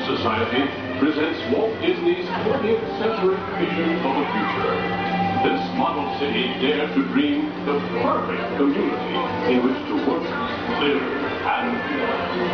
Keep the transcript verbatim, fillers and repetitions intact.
Society presents Walt Disney's twentieth century vision of the future. This model city dared to dream the perfect community in which to work, live, and play.